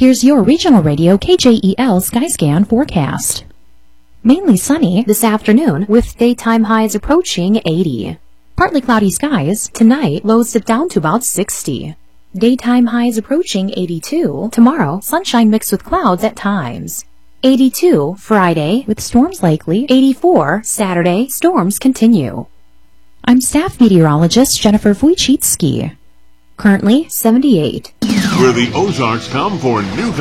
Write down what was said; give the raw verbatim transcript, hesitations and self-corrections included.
Here's your regional radio K J E L Skyscan forecast. Mainly sunny this afternoon with daytime highs approaching eighty. Partly cloudy skies. Tonight, lows dip down to about sixty. Daytime highs approaching eighty-two. Tomorrow, sunshine mixed with clouds at times. eighty-two Friday with storms likely. eighty-four Saturday, storms continue. I'm staff meteorologist Jennifer Wojcicki. Currently seventy-eight. Where the Ozarks come for new